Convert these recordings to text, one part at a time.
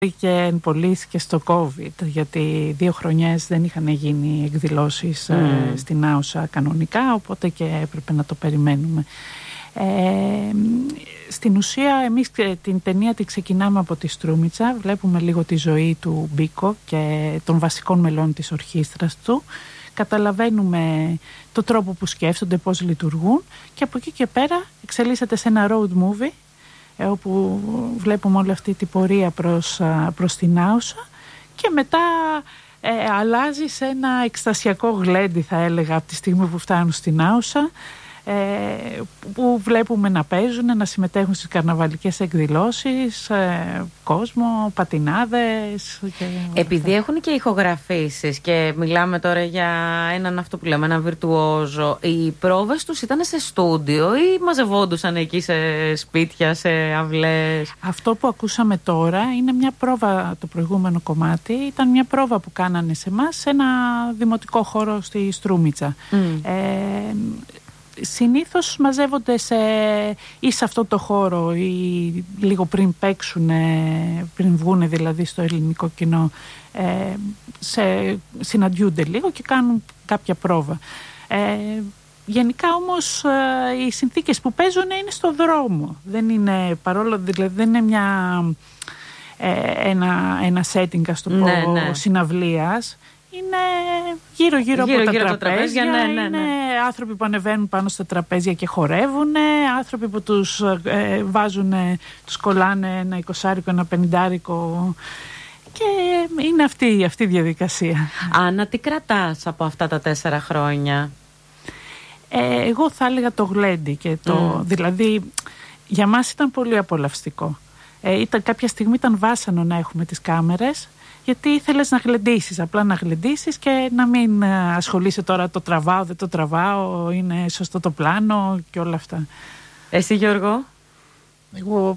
και εν πωλής και στο COVID, γιατί 2 χρονιές δεν είχαν γίνει εκδηλώσεις στην Άουσα κανονικά, οπότε και έπρεπε να το περιμένουμε. Στην ουσία εμείς την ταινία τη ξεκινάμε από τη Στρούμιτσα, βλέπουμε λίγο τη ζωή του Μπίκο και των βασικών μελών της ορχήστρας του, καταλαβαίνουμε το τρόπο που σκέφτονται, πώς λειτουργούν, και από εκεί και πέρα εξελίσσεται σε ένα road movie όπου βλέπουμε όλη αυτή την πορεία προς την Άουσα και μετά αλλάζει σε ένα εκστασιακό γλέντι, θα έλεγα, από τη στιγμή που φτάνουν στην Άουσα, που βλέπουμε να παίζουν, να συμμετέχουν στις καρναβαλικές εκδηλώσεις, κόσμο, πατινάδες επειδή έχουν και ηχογραφήσεις και μιλάμε τώρα για έναν, αυτό που λέμε, ένα βιρτουόζο, οι πρόβες τους ήταν σε στούντιο ή μαζευόντουσαν εκεί σε σπίτια, σε αυλές? Αυτό που ακούσαμε τώρα είναι μια πρόβα. Το προηγούμενο κομμάτι ήταν μια πρόβα που κάνανε σε εμάς σε ένα δημοτικό χώρο στη Στρούμιτσα. Συνήθως μαζεύονται ή σε αυτό το χώρο ή λίγο πριν παίξουν, πριν βγούνε δηλαδή στο ελληνικό κοινό, συναντιούνται λίγο και κάνουν κάποια πρόβα. Γενικά όμως οι συνθήκες που παίζουν είναι στο δρόμο. Δεν είναι, παρόλο δηλαδή δεν είναι ένα setting, ας το πω, συναυλίας. Είναι γύρω από τα τραπέζια, είναι άνθρωποι που ανεβαίνουν πάνω στα τραπέζια και χορεύουν, άνθρωποι που τους βάζουν, τους κολλάνε ένα 20, ένα 50, και είναι αυτή η διαδικασία. Άννα, τι κρατάς από αυτά τα 4 χρόνια? Εγώ θα έλεγα το γλέντι και δηλαδή για μας ήταν πολύ απολαυστικό. Κάποια στιγμή ήταν βάσανο να έχουμε τις κάμερες, γιατί ήθελες να γλεντήσεις, απλά να γλεντήσεις και να μην ασχολείσαι τώρα το τραβάω, δεν το τραβάω, είναι σωστό το πλάνο και όλα αυτά. Εσύ, Γιώργο? Εγώ,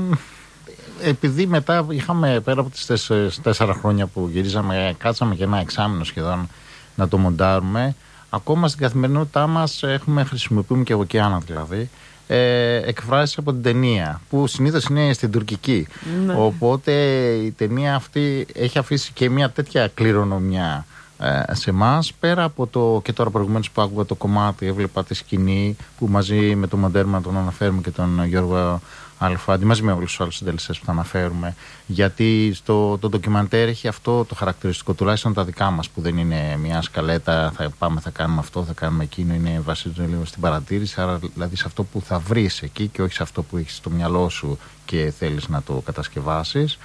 επειδή μετά είχαμε, πέρα από τις 4 χρόνια που γυρίζαμε, κάτσαμε και ένα εξάμηνο σχεδόν να το μοντάρουμε, ακόμα στην καθημερινότητά μας χρησιμοποιούμε και εγώ και Άννα δηλαδή, εκφράσεις από την ταινία που συνήθως είναι στην τουρκική. Οπότε η ταινία αυτή έχει αφήσει και μια τέτοια κληρονομιά σε εμάς, πέρα από το, και τώρα προηγουμένως που άκουγα το κομμάτι, έβλεπα τη σκηνή που μαζί με τον Μοντέρμα τον αναφέρουμε και τον Γιώργο Αλφάντη, μαζί με όλους τους άλλους συντελεστές που θα αναφέρουμε, γιατί το ντοκιμαντέρ έχει αυτό το χαρακτηριστικό, τουλάχιστον τα δικά μας, που δεν είναι μια σκαλέτα, θα πάμε, θα κάνουμε αυτό, θα κάνουμε εκείνο, είναι βασίζεται λίγο στην παρατήρηση, άρα δηλαδή σε αυτό που θα βρεις εκεί και όχι σε αυτό που έχεις στο μυαλό σου και θέλεις να το κατασκευάσεις,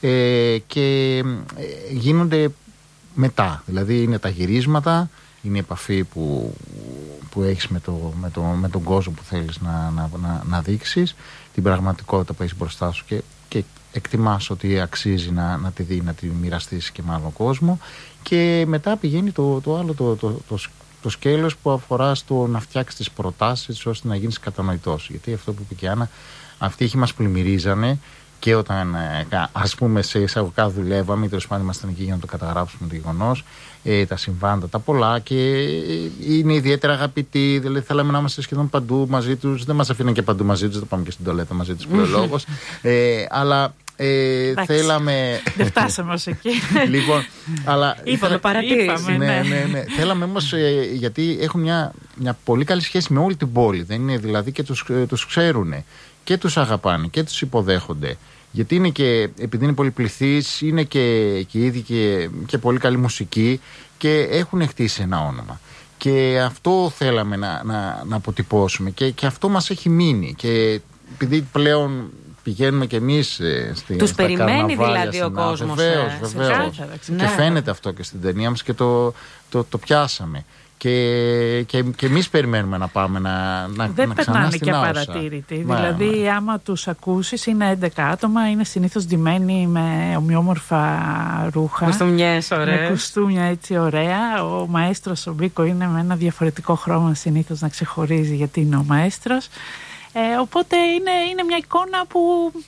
και γίνονται μετά, δηλαδή είναι τα γυρίσματα, είναι η επαφή που έχεις με τον κόσμο που θέλεις να δείξεις, την πραγματικότητα που έχεις μπροστά σου και εκτιμάς ότι αξίζει να τη δει, να τη μοιραστείς και με άλλον κόσμο, και μετά πηγαίνει το άλλο το σκέλος που αφορά στο να φτιάξεις τις προτάσεις ώστε να γίνεις κατανοητός, γιατί αυτό που είπε και η Άννα, αυτοί οι μας πλημμυρίζανε και όταν, ας πούμε, σε εισαγωγικά δουλεύαμε ή τέλος πάντων ήμασταν εκεί για να το καταγράψουμε το γεγονός, τα συμβάντα, τα πολλά, και είναι ιδιαίτερα αγαπητοί, δηλαδή θέλαμε να είμαστε σχεδόν παντού μαζί τους, δεν μας αφήναν και παντού μαζί τους, δεν πάμε και στην τολέτα μαζί τους πλειολόγος, αλλά θέλαμε. Δεν φτάσαμε ως εκεί. Λοιπόν, αλλά. Είπαμε, παρατήρηση. Ναι. Θέλαμε όμως, γιατί έχουν μια πολύ καλή σχέση με όλη την πόλη, δεν είναι δηλαδή, και τους ξέρουν και τους αγαπάνε και τους υποδέχονται. Γιατί είναι και, επειδή είναι πολυπληθείς, είναι και ήδη και πολύ καλή μουσική και έχουν χτίσει ένα όνομα. Και αυτό θέλαμε να αποτυπώσουμε και αυτό μας έχει μείνει. Και επειδή πλέον πηγαίνουμε κι εμείς τους περιμένει δηλαδή ο κόσμος. Βεβαίως. Και φαίνεται αυτό και στην ταινία μας και το πιάσαμε. Και εμείς περιμένουμε να πάμε να δεν περνάνε και απαρατήρητοι. Δηλαδή, άμα τους ακούσεις, είναι 11 άτομα, είναι συνήθως ντυμένοι με ομοιόμορφα ρούχα. Κουστούμιες ωραίες. Με κουστούμια έτσι ωραία. Ο μαέστρος, ο Μπίκο, είναι με ένα διαφορετικό χρώμα συνήθως να ξεχωρίζει γιατί είναι ο μαέστρος. Οπότε είναι μια εικόνα που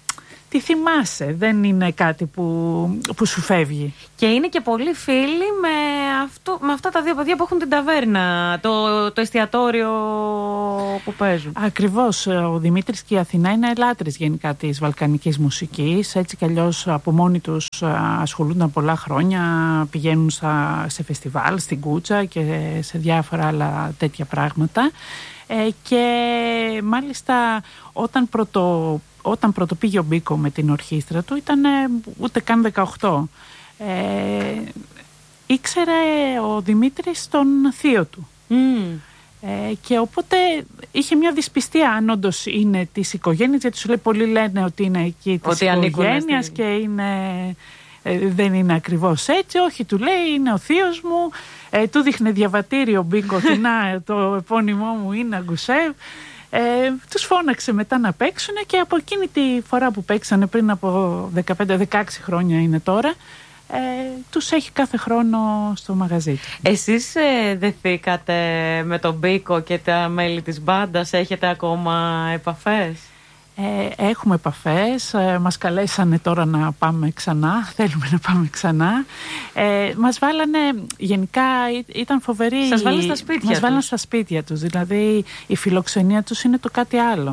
τη θυμάσαι, δεν είναι κάτι που σου φεύγει. Και είναι και πολύ φίλοι με αυτά τα δύο παιδιά που έχουν την ταβέρνα, το εστιατόριο που παίζουν. Ακριβώς, ο Δημήτρης και η Αθηνά είναι λάτρες γενικά της βαλκανικής μουσικής, έτσι κι αλλιώς από μόνοι τους ασχολούνταν πολλά χρόνια, πηγαίνουν σε φεστιβάλ, στην Κούτσα και σε διάφορα άλλα τέτοια πράγματα. Και μάλιστα όταν πρώτο πήγε ο Μπίκο με την ορχήστρα του ήταν ούτε καν 18. Ήξερε ο Δημήτρης τον θείο του. Και οπότε είχε μια δυσπιστία αν όντως είναι της οικογένειας, γιατί σου λέει πολλοί λένε ότι είναι εκεί της οικογένειας και δεν είναι ακριβώς έτσι. Όχι, του λέει, είναι ο θείος μου. Του δείχνε διαβατήριο Μπίκο, το επώνυμό μου είναι Αγκουσέβ. Τους φώναξε μετά να παίξουν και από εκείνη τη φορά που παίξανε πριν από 15-16 χρόνια είναι τώρα, τους έχει κάθε χρόνο στο μαγαζί του. Εσείς δεθήκατε με τον Μπίκο και τα μέλη της μπάντας, έχετε ακόμα επαφές? Έχουμε επαφές, μας καλέσανε τώρα να πάμε ξανά, θέλουμε να πάμε ξανά. Μας βάλανε, γενικά ήταν φοβερή. Σας βάλανε στα σπίτια τους. Μας βάλανε στα σπίτια τους, δηλαδή η φιλοξενία τους είναι το κάτι άλλο.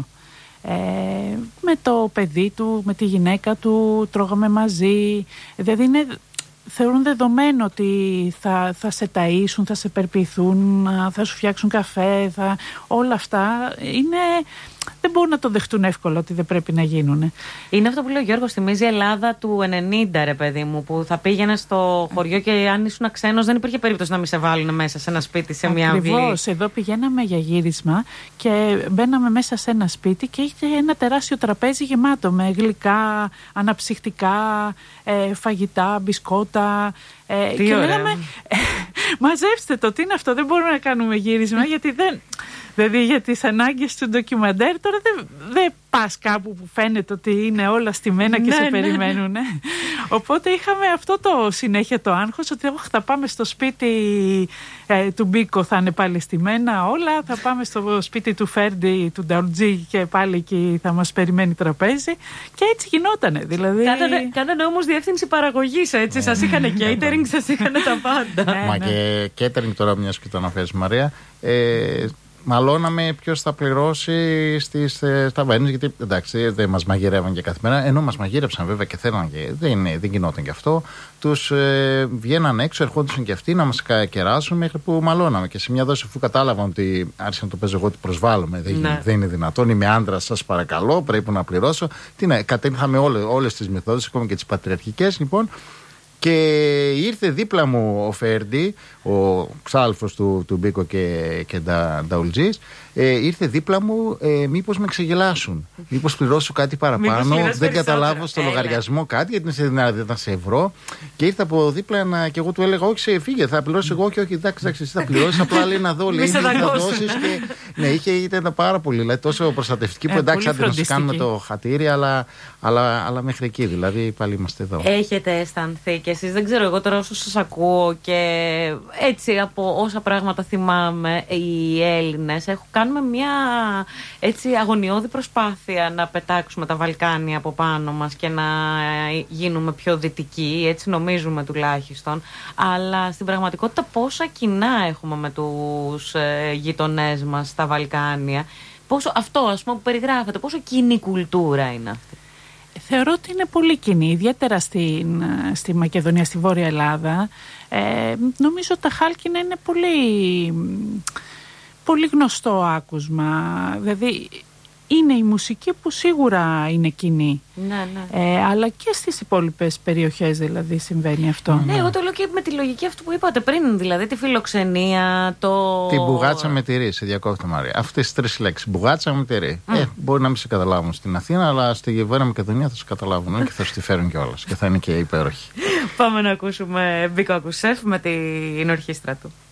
Με το παιδί του, με τη γυναίκα του, τρώγαμε μαζί, δηλαδή θεωρούν δεδομένο ότι θα σε ταΐσουν, θα σε περποιηθούν, θα σου φτιάξουν καφέ, όλα αυτά δεν μπορούν να το δεχτούν εύκολα ότι δεν πρέπει να γίνουν. Είναι αυτό που λέει ο Γιώργος, θυμίζει η Ελλάδα του 90, ρε παιδί μου, που θα πήγαινε στο χωριό και αν ήσουν ξένος δεν υπήρχε περίπτωση να μην σε βάλουν μέσα σε ένα σπίτι, σε μια αυλή. Ακριβώς, εδώ πηγαίναμε για γύρισμα και μπαίναμε μέσα σε ένα σπίτι και είχε ένα τεράστιο τραπέζι γεμάτο με γλυκά, αναψυχτικά, φαγητά, μπισκότα. Και λέγαμε, μαζέψτε το, τι είναι αυτό, δεν μπορούμε να κάνουμε γύρισμα γιατί δηλαδή για τις ανάγκες του ντοκιμαντέρ τώρα δεν πας κάπου που φαίνεται ότι είναι όλα στημένα και σε περιμένουν. Οπότε είχαμε αυτό το συνέχεια το άγχος ότι θα πάμε στο σπίτι του Μπίκο, θα είναι πάλι στημένα όλα, θα πάμε στο σπίτι του Φέρντι, του Νταουτζή και πάλι εκεί θα μας περιμένει τραπέζι και έτσι γινότανε. Δηλαδή... Κάνανε όμως διεύθυνση παραγωγής, έτσι, σας είχανε catering, σας είχανε τα πάντα. Μα και catering τώρα, μιας και το αναφέρεις Μαρία, μαλώναμε ποιος θα πληρώσει στις ταβέρνες, γιατί εντάξει δεν μας μαγειρεύαν και καθημερινά, ενώ μας μαγείρεψαν βέβαια και θέλαν και δεν γινόταν και αυτό. Τους βγαίναν έξω, ερχόντουσαν και αυτοί να μας κεράσουν μέχρι που μαλώναμε. Και σε μια δόση, αφού κατάλαβαν ότι άρχισα να το παίζω εγώ, ότι προσβάλλομαι, δεν είναι δυνατόν, είμαι άντρας, σας παρακαλώ, πρέπει να πληρώσω. Κατέληξαμε όλες τις μεθόδους, ακόμα και τις πατριαρχικές λοιπόν. Και ήρθε δίπλα μου ο Φέρντι, ο ξάλφος του Μπίκο και Νταουλτζής, ήρθε δίπλα μου, μήπως με ξεγελάσουν, μήπως πληρώσω κάτι παραπάνω, δεν καταλάβω στο λογαριασμό κάτι, γιατί είναι ήταν σε ευρώ. Και ήρθε από δίπλα και εγώ του έλεγα, όχι, φύγε, θα πληρώσω εγώ και όχι, εντάξει, εσύ θα πληρώσεις, απλά λέει να δω, λέει, θα δώσεις. Ναι, ήταν πάρα πολύ, δηλαδή, τόσο προστατευτική που εντάξει, άντε να σου κάνουμε το χατήρι, αλλά μέχρι εκεί, δηλαδή πάλι είμαστε εδώ. Έχετε αισθανθεί και εσείς, δεν ξέρω, εγώ τώρα όσο σας ακούω και έτσι από όσα πράγματα θυμάμαι, οι Έλληνες κάνουμε μια έτσι αγωνιώδη προσπάθεια να πετάξουμε τα Βαλκάνια από πάνω μας και να γίνουμε πιο δυτικοί, έτσι νομίζουμε τουλάχιστον, αλλά στην πραγματικότητα πόσα κοινά έχουμε με τους γειτονές μας στα Βαλκάνια, πόσο αυτό ας πούμε που περιγράφεται, πόσο κοινή κουλτούρα είναι αυτή? Θεωρώ ότι είναι πολύ κοινή, ιδιαίτερα στη Μακεδονία, στη Βόρεια Ελλάδα. Νομίζω τα χάλκινα είναι πολύ γνωστό άκουσμα. Δηλαδή είναι η μουσική που σίγουρα είναι κοινή. Ναι. Αλλά και στις υπόλοιπες περιοχές δηλαδή συμβαίνει αυτό. Ναι, εγώ το λέω και με τη λογική αυτού που είπατε πριν, δηλαδή τη φιλοξενία, την μπουγάτσα με τυρί, σε διακόπτω Μαρία. Αυτές τις τρεις λέξεις, μπουγάτσα με τυρί. Μπορεί να μην σε καταλάβουν στην Αθήνα, αλλά στη Βόρεια Μακεδονία θα σε καταλάβουν και θα σου τη φέρουν κιόλας και θα είναι και υπέροχοι. Πάμε να ακούσουμε Μπίκο Αγκουσέφ με την ορχήστρα του.